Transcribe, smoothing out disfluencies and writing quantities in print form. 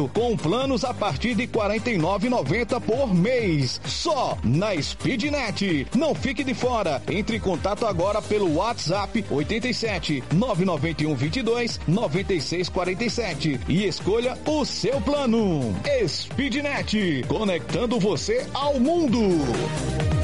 com planos a partir de R$ 49,90 por mês. Só na Speednet. Não fique de fora. Entre em contato agora pelo WhatsApp 87 991 22 96 47 e escolha o seu plano. Speednet, conectando você ao mundo.